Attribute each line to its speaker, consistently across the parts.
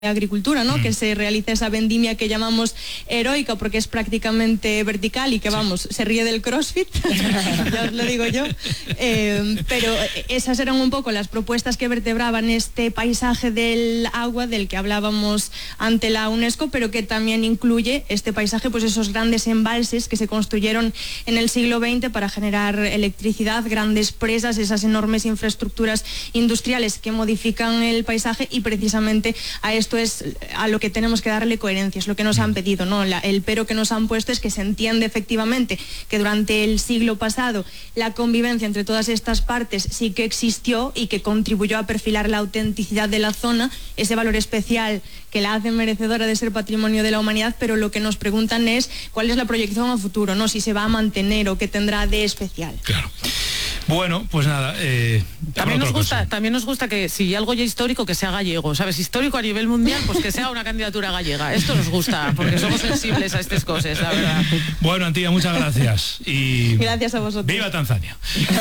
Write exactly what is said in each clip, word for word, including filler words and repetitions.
Speaker 1: agricultura, ¿no? Mm. Que se realiza esa vendimia que llamamos heroica porque es prácticamente vertical y que, vamos, se ríe del CrossFit, ya os lo digo yo, eh, pero esas eran un poco las propuestas que vertebraban este paisaje del agua del que hablábamos ante la UNESCO, pero que también incluye este paisaje, pues esos grandes embalses que se construyeron en el siglo veinte para generar electricidad, grandes presas, esas enormes infraestructuras industriales que modifican el paisaje, y precisamente a esto es a lo que tenemos que darle coherencia, es lo que nos han pedido, ¿no? La, el pero que nos han puesto es que se entiende efectivamente que durante el siglo pasado la convivencia entre todas estas partes sí que existió y que contribuyó a perfilar la autenticidad de la zona, ese valor especial que la hace merecedora de ser patrimonio de la humanidad, pero lo que nos preguntan es cuál es la proyección a futuro, ¿no? Si se va a mantener o qué tendrá de especial.
Speaker 2: Claro. Bueno, pues nada. Eh,
Speaker 3: también nos gusta, cosa. también nos gusta que si algo ya histórico que sea gallego, ¿sabes? Histórico a nivel mundial, pues que sea una candidatura gallega. Esto nos gusta, porque somos sensibles a estas cosas, la verdad.
Speaker 2: Bueno, Antía, muchas gracias. Y
Speaker 1: gracias a vosotros.
Speaker 2: ¡Viva Tanzania!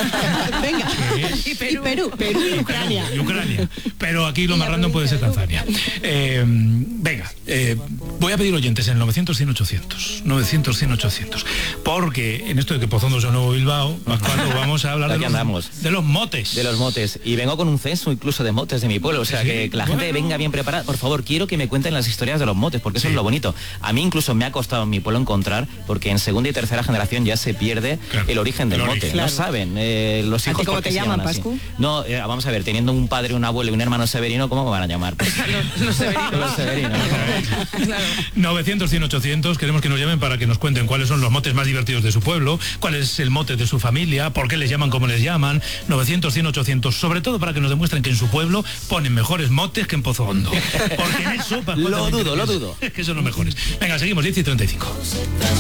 Speaker 1: Venga.
Speaker 3: Y Perú.
Speaker 1: Y Perú.
Speaker 3: Perú y Ucrania.
Speaker 2: Y Ucrania. Pero aquí lo más random puede ser Tanzania. Eh, venga, eh, voy a pedir oyentes en el novecientos, cien, ochocientos. novecientos, cien, ochocientos. Porque en esto de que Pozondo son Nuevo Bilbao, Pascual, vamos a hablar de los, de los motes.
Speaker 4: De los motes. Y vengo con un censo incluso de motes de mi pueblo. O sea, sí, que, que la bueno. gente venga bien preparada. Por favor, quiero que me cuenten las historias de los motes, porque eso sí. es lo bonito. A mí incluso me ha costado en mi pueblo encontrar, porque en segunda y tercera generación ya se pierde claro. el origen del el mote. Origen. Claro. No saben eh, los hijos.
Speaker 1: ¿Cómo te llaman, Pascu?
Speaker 4: No, eh, vamos a ver, teniendo un padre, un abuelo y un hermano Severino, ¿cómo me van a llamar? Pues,
Speaker 3: los, los Severinos.
Speaker 4: Los Severinos.
Speaker 3: Claro.
Speaker 2: novecientos, cien, ochocientos. Queremos que nos llamen para que nos cuenten cuáles son los motes más divertidos de su pueblo, cuál es el mote de su familia, por qué les llaman como les llaman. novecientos, cien, ochocientos. Sobre todo para que nos demuestren que en su pueblo ponen mejores motes que en Pozondo. Porque en eso...
Speaker 4: Lo dudo, lo dudo.
Speaker 2: Es que son los mejores. Venga, seguimos, diez y treinta y cinco.